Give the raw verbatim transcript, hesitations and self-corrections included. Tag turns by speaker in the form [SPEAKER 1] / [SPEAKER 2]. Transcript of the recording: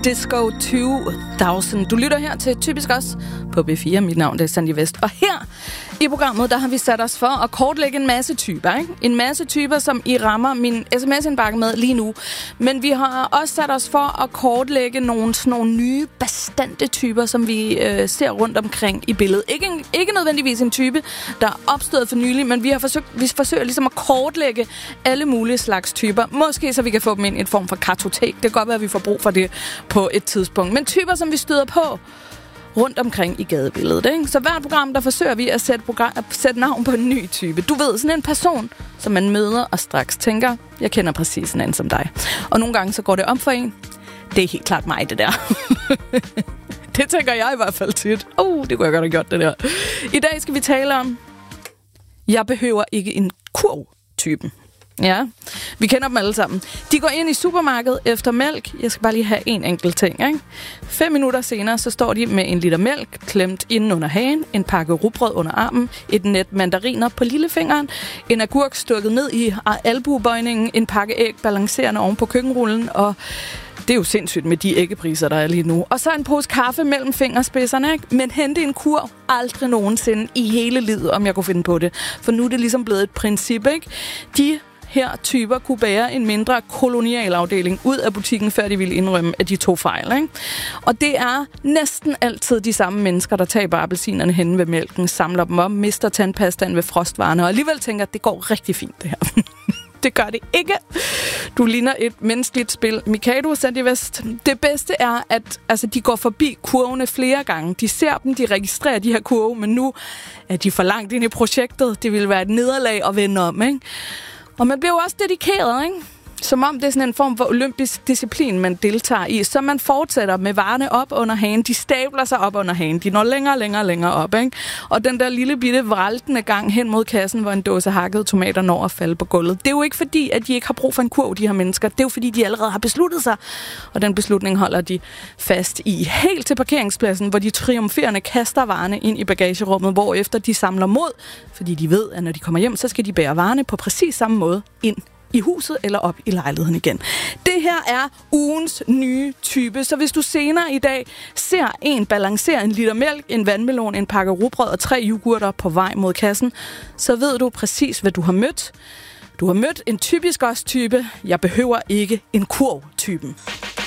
[SPEAKER 1] Disco to tusind. Du lytter her til Typisk Os på B fire. Mit navn er Sandy Vest. Og her i programmet, der har vi sat os for at kortlægge en masse typer. Ikke? En masse typer, som I rammer min sms-indbakke med lige nu. Men vi har også sat os for at kortlægge nogle, nogle nye, bastante typer, som vi øh, ser rundt omkring i billedet. Ikke, ikke nødvendigvis en type, der er opstået for nylig, men vi har forsøgt, vi forsøger ligesom at kortlægge alle mulige slags typer. Måske så vi kan få dem ind i en form for kartotek. Det kan godt være, at vi får brug for det på et tidspunkt. Men typer, som vi støder på rundt omkring i gadebilledet. Ikke? Så hvert program, der forsøger vi at sætte, program, at sætte navn på en ny type. Du ved, sådan en person, som man møder og straks tænker, jeg kender præcis sådan en som dig. Og nogle gange så går det om for en. Det er helt klart mig, det der. Det tænker jeg i hvert fald tit. Uh, det kunne jeg godt have gjort, det der. I dag skal vi tale om, jeg behøver ikke en kurv-typen. Ja, vi kender dem alle sammen. De går ind i supermarkedet efter mælk. Jeg skal bare lige have en enkelt ting, ikke? Fem minutter senere, så står de med en liter mælk klemt inden under hagen, en pakke rugbrød under armen, et net mandariner på lillefingeren, en agurk stukket ned i albuebøjningen, en pakke æg balancerende oven på køkkenrullen, og det er jo sindssygt med de æggepriser, der er lige nu. Og så en pose kaffe mellem fingerspidserne, ikke? Men hente en kur aldrig nogensinde i hele livet, om jeg kunne finde på det. For nu er det ligesom blevet et princip, ikke? De her typer kunne bære en mindre kolonialafdeling ud af butikken, før de ville indrømme, at de tog fejl. Ikke? Og det er næsten altid de samme mennesker, der taber appelsinerne henne ved mælken, samler dem op, mister tandpastaen ved frostvarerne, og alligevel tænker, at det går rigtig fint, det her. Det gør det ikke. Du ligner et menneskeligt spil. Mikado og Sandy Vest. Det bedste er, at altså, de går forbi kurvene flere gange. De ser dem, de registrerer de her kurve, men nu er de for langt ind i projektet. Det vil være et nederlag at vende om, ikke? Og man bliver jo også dedikeret, ikke? Som om det er sådan en form for olympisk disciplin, man deltager i. Så man fortsætter med varerne op under hagen. De stabler sig op under hagen. De når længere og længere og længere op, ikke? Og den der lille bitte vraltende gang hen mod kassen, hvor en dåse hakkede tomater når at falde på gulvet. Det er jo ikke fordi, at de ikke har brug for en kurv, de her mennesker. Det er jo fordi, de allerede har besluttet sig. Og den beslutning holder de fast i. Helt til parkeringspladsen, hvor de triumferende kaster varerne ind i bagagerummet, hvorefter de samler mod. Fordi de ved, at når de kommer hjem, så skal de bære varerne på præcis samme måde ind i huset eller op i lejligheden igen. Det her er ugens nye type, så hvis du senere i dag ser en balancere en liter mælk, en vandmelon, en pakke rugbrød og tre yoghurter på vej mod kassen, så ved du præcis, hvad du har mødt. Du har mødt en typisk os type. Jeg behøver ikke en kurv-typen.